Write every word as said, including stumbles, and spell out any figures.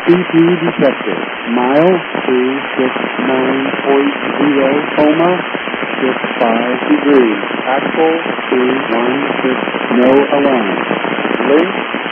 C P detected. Miles two six nine point zero, coma six five degrees. Actual two one six, no alarm. Link